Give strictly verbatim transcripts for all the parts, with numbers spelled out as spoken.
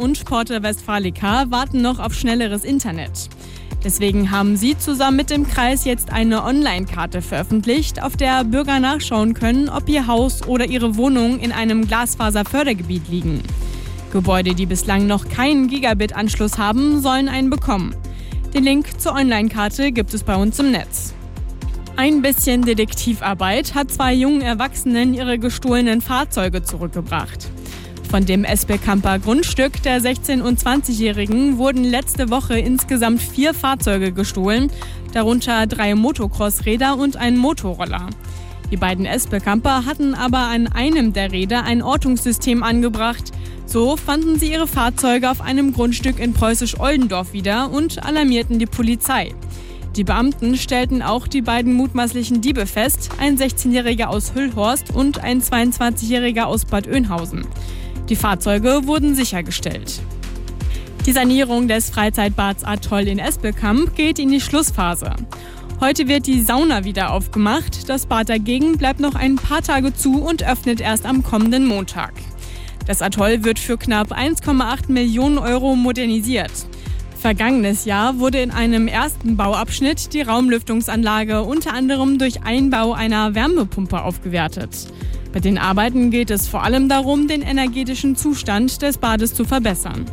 und Porta Westfalica warten noch auf schnelleres Internet. Deswegen haben sie zusammen mit dem Kreis jetzt eine Online-Karte veröffentlicht, auf der Bürger nachschauen können, ob ihr Haus oder ihre Wohnung in einem Glasfaserfördergebiet liegen. Gebäude, die bislang noch keinen Gigabit-Anschluss haben, sollen einen bekommen. Den Link zur Online-Karte gibt es bei uns im Netz. Ein bisschen Detektivarbeit hat zwei jungen Erwachsenen ihre gestohlenen Fahrzeuge zurückgebracht. Von dem Espelkamper Grundstück der sechzehn- und zwanzigjährigen wurden letzte Woche insgesamt vier Fahrzeuge gestohlen, darunter drei Motocross-Räder und ein Motorroller. Die beiden Espelkamper hatten aber an einem der Räder ein Ortungssystem angebracht. So fanden sie ihre Fahrzeuge auf einem Grundstück in Preußisch-Oldendorf wieder und alarmierten die Polizei. Die Beamten stellten auch die beiden mutmaßlichen Diebe fest, ein sechzehnjähriger aus Hüllhorst und ein zweiundzwanzigjähriger aus Bad Oeynhausen. Die Fahrzeuge wurden sichergestellt. Die Sanierung des Freizeitbads Atoll in Espelkamp geht in die Schlussphase. Heute wird die Sauna wieder aufgemacht. Das Bad dagegen bleibt noch ein paar Tage zu und öffnet erst am kommenden Montag. Das Atoll wird für knapp eins Komma acht Millionen Euro modernisiert. Vergangenes Jahr wurde in einem ersten Bauabschnitt die Raumlüftungsanlage unter anderem durch Einbau einer Wärmepumpe aufgewertet. Bei den Arbeiten geht es vor allem darum, den energetischen Zustand des Bades zu verbessern.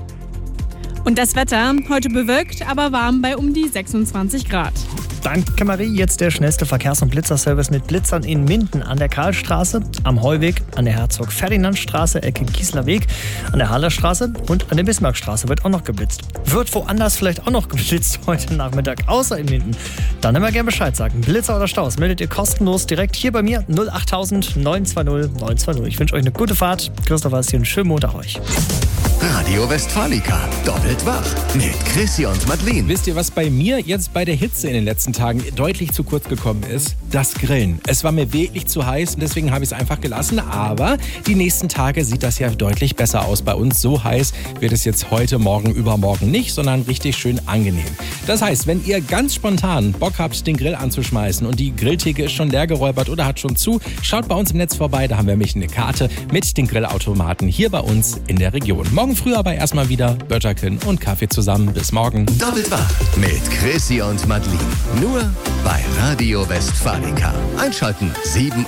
Und das Wetter, heute bewölkt, aber warm bei um die sechsundzwanzig Grad. Danke Marie, jetzt der schnellste Verkehrs- und Blitzerservice mit Blitzern in Minden an der Karlstraße, am Heuweg, an der Herzog-Ferdinand-Straße, Ecke Kießler Weg, an der Hallerstraße und an der Bismarckstraße wird auch noch geblitzt. Wird woanders vielleicht auch noch geblitzt heute Nachmittag, außer in Minden? Dann immer gerne Bescheid sagen. Blitzer oder Staus meldet ihr kostenlos direkt hier bei mir null acht neun zwei null neun zwei null. Ich wünsche euch eine gute Fahrt. Christopher ist hier, einen schönen Montag euch. Radio Westfalica, doppelt wach mit Chrissy und Madeleine. Wisst ihr, was bei mir jetzt bei der Hitze in den letzten Tagen deutlich zu kurz gekommen ist? Das Grillen. Es war mir wirklich zu heiß und deswegen habe ich es einfach gelassen. Aber die nächsten Tage sieht das ja deutlich besser aus bei uns. So heiß wird es jetzt heute, morgen, übermorgen nicht, sondern richtig schön angenehm. Das heißt, wenn ihr ganz spontan Bock habt, den Grill anzuschmeißen und die Grilltheke ist schon leer geräubert oder hat schon zu, schaut bei uns im Netz vorbei. Da haben wir nämlich eine Karte mit den Grillautomaten hier bei uns in der Region. Morgen früh aber erstmal wieder Bötterchen und Kaffee zusammen. Bis morgen. Doppelt wach mit Chrissy und Madeleine. Nur bei Radio Westfalica. Einschalten sieben